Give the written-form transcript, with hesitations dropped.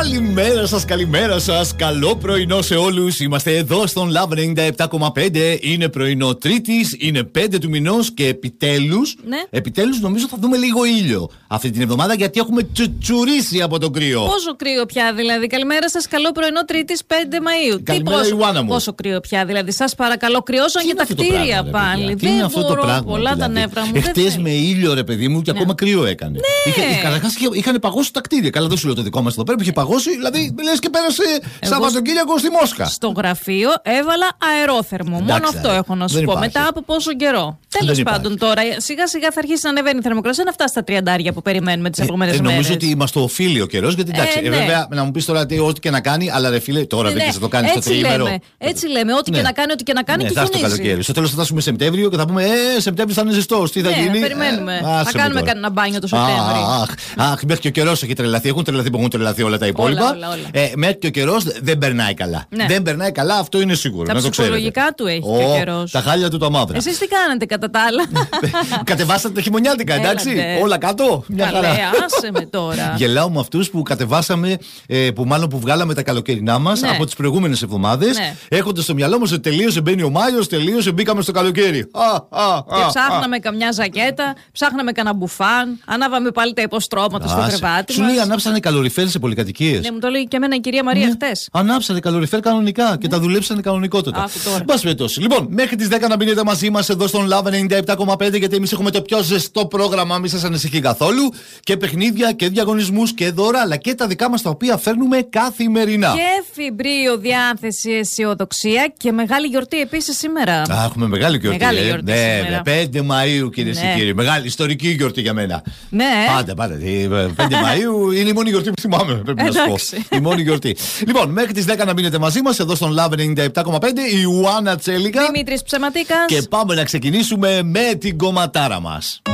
Καλημέρα σας. Καλό πρωινό σε όλους. Είμαστε εδώ στον Love 97,5. Είναι πρωινό Τρίτης, είναι 5 του μηνός και επιτέλους νομίζω θα δούμε λίγο ήλιο αυτή την εβδομάδα, γιατί έχουμε τσουτσουρίσει από το κρύο. Πόσο κρύο πια δηλαδή? Καλημέρα σας, καλό πρωινό Τρίτης 5 Μαΐου. Καλημέρα, Ιωάννα μου. Πόσο κρύο πια δηλαδή? Σας παρακαλώ, κρυώσαν και τα κτίρια πάλι. Τι είναι αυτό το πράγμα? Πολλά τα νεύρα μου. Εχθές με ήλιο, ρε παιδί μου, και ακόμα κρύο έκανε. Καταρχάς είχαν παγώσει τα κτίρια. Καλά, δεν σου λέω το δικό μας εδώ πέρα που είχε παγώσει, δηλαδή λες και πέρασε Σαββατοκύριακο στη Μόσχα. Στο γραφείο έβαλα αερόθερμο. Μόνο αυτό έχω να σου πω. Μετά από πόσο καιρό. Τέλος πάντων, τώρα σιγά σιγά θα αρχίσει να ανεβαίνει η θερμοκρασία, να φτάσει στα 30 που περιμένουμε τις επόμενες μέρες. Νομίζω ότι μας το οφείλει ο καιρός, γιατί εντάξει, βέβαια να μου πεις τώρα ό,τι και να κάνει, αλλά ρε φίλε, τώρα δεν θα το κάνει στο τριήμερο. Έτσι λέμε, ό,τι και να κάνει, ό,τι και να κάνει, θα στο καλοκαίρι. Στο τέλος θα φτάσουμε Σεπτέμβριο και θα πούμε Σεπτέμβριο θα είναι ζεστός. Τι θα γίνει? Περιμένουμε. Θα κάνουμε κανένα μπάνιο το Σεπτέμβριο. Αχ, μέχρι και ο καιρός έχει τρελαθεί. Έχουν τρελαθεί όλα τα υπόλοιπα. Μέχρι και ο καιρός δεν περνάει καλά. Δεν περνάει καλά, αυτό είναι σίγουρο. Τα ψυχολογικά του έχει και ο καιρός. Τα χάλια του τα μαύρα. Εσείς τι κάνετε κατά τα άλλα? Κατεβάσατε τα χειμωνιάτικα, εντάξει. Όλα κάτω. Μια χαρά. Άσε με τώρα. Γελάω με αυτούς που κατεβάσαμε, που βγάλαμε τα καλοκαιρινά μας από τις προηγούμενες εβδομάδες, έχοντας στο μυαλό μας ότι τελείωσε, μπαίνει ο Μάιος, τελείωσε, μπήκαμε στο καλοκαίρι. Και ψάχναμε καμιά ζακέτα, ψάχναμε κανένα μπουφάν, ανάβαμε πάλι τα υποστρώματα στο κρεβάτι. Σου λέει ανάψανε καλοριφέρ σε πολυκατοικίες. Ναι, μου το λέει και εμένα η κυρία Μαρία χτες. Ανάψανε καλοριφέρ κανονικά και τα δουλέψανε κανονικότατα. Μπας περιπτώσει. Λοιπόν, μέχρι τις 10 να μείνετε μαζί μας εδώ στον Love 97,5, γιατί εμείς έχουμε το πιο ζεστό πρόγραμμα, μη σας ανησυχεί καθόλου. Και παιχνίδια και διαγωνισμούς και δώρα, αλλά και τα δικά μας τα οποία φέρνουμε καθημερινά. Και φιμπρίο, διάθεση, αισιοδοξία και μεγάλη γιορτή επίσης σήμερα. Έχουμε μεγάλη γιορτή. Ναι, 5 Μαΐου κυρίες και κύριοι. Μεγάλη ιστορική γιορτή για μένα. Ναι. Πάντα. 5 Μαΐου είναι η μόνη γιορτή που θυμάμαι, πρέπει να σου πω. Η μόνη γιορτή. Λοιπόν, μέχρι τις 10 να μείνετε μαζί μας εδώ στον Love 97,5. Η Ιωάννα Τσέλικα. Δημήτρης Ψεματίκας. Και πάμε να ξεκινήσουμε με την κομματάρα μας.